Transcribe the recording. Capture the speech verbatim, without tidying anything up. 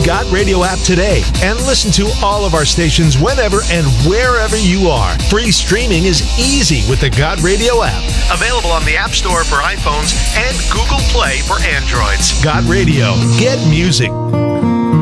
Got Radio app today and listen to all of our stations whenever and wherever you are. Free streaming is easy with the Got Radio app. Available on the App Store for iPhones and Google Play for Androids. Got Radio. Get music.